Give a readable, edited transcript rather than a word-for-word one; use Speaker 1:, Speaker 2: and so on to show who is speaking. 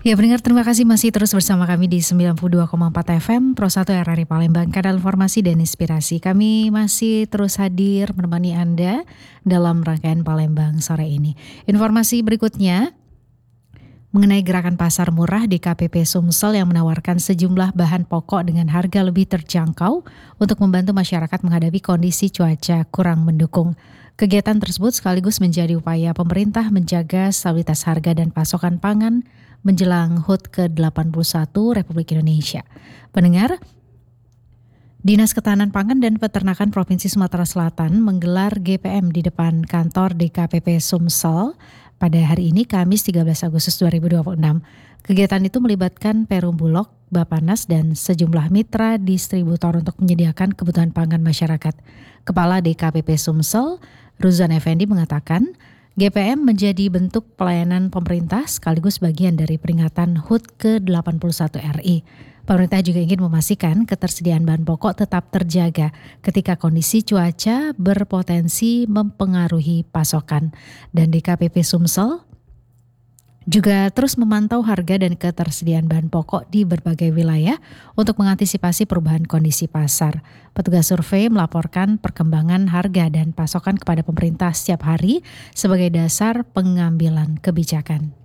Speaker 1: Ya pendengar, terima kasih masih terus bersama kami di 92,4 FM Pro 1 RRI Palembang, Kanal Informasi dan Inspirasi. Kami masih terus hadir menemani Anda dalam rangkaian Palembang sore ini. Informasi berikutnya mengenai gerakan pasar murah di KPP Sumsel yang menawarkan sejumlah bahan pokok dengan harga lebih terjangkau untuk membantu masyarakat menghadapi kondisi cuaca kurang mendukung. Kegiatan tersebut sekaligus menjadi upaya pemerintah menjaga stabilitas harga dan pasokan pangan menjelang HUT ke-81 Republik Indonesia. Pendengar, Dinas Ketahanan Pangan dan Peternakan Provinsi Sumatera Selatan menggelar GPM di depan kantor DKPP Sumsel pada hari ini Kamis 13 Agustus 2026. Kegiatan itu melibatkan Perum Bulog, Bapanas, dan sejumlah mitra distributor untuk menyediakan kebutuhan pangan masyarakat. Kepala DKPP Sumsel, Ruzan Effendi mengatakan, GPM menjadi bentuk pelayanan pemerintah sekaligus bagian dari peringatan HUT ke-81 RI. Pemerintah juga ingin memastikan ketersediaan bahan pokok tetap terjaga ketika kondisi cuaca berpotensi mempengaruhi pasokan. Dan DKPP Sumsel juga terus memantau harga dan ketersediaan bahan pokok di berbagai wilayah untuk mengantisipasi perubahan kondisi pasar. Petugas survei melaporkan perkembangan harga dan pasokan kepada pemerintah setiap hari sebagai dasar pengambilan kebijakan.